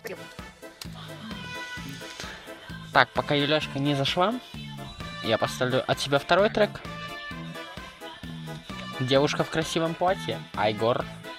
Так, пока Юлешка не зашла, я поставлю от себя второй трек. Девушка в красивом платье. Айгор.